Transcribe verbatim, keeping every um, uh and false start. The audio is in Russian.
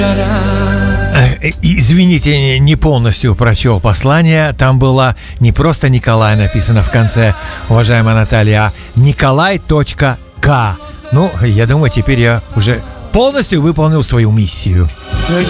Извините, не полностью прочел послание. Там было не просто Николай написано в конце, уважаемая Наталья, а Николай.К. Ну, я думаю, теперь я уже полностью выполнил свою миссию.